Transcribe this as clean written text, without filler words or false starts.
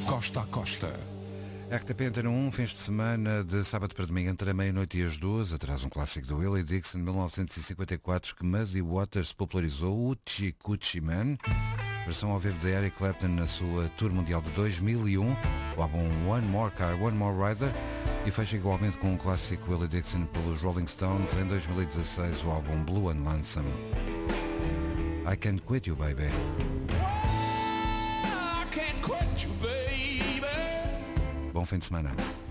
Costa a Costa. RTP Antena 1, fins de semana de sábado para domingo entre a meia-noite e as 2, atrás um clássico do Willie Dixon de 1954 que Muddy Waters popularizou, o Chi Coochie Man, versão ao vivo de Eric Clapton na sua tour mundial de 2001, o álbum One More Car, One More Rider, e fecha igualmente com um clássico Willie Dixon pelos Rolling Stones em 2016, o álbum Blue and Lonesome. I Can't Quit You Baby. Bom fim de semana.